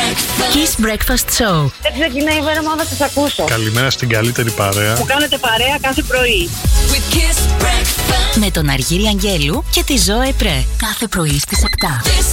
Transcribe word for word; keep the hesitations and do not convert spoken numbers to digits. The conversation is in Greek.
Kiss Breakfast Show. Δεν ξεκινάει η μέρα μόνο να σας ακούσω. Καλημέρα στην καλύτερη παρέα. Μου κάνετε παρέα κάθε πρωί. Με τον Αργύρι Αγγέλου και τη Ζώε Πρέ. Κάθε πρωί στις επτά.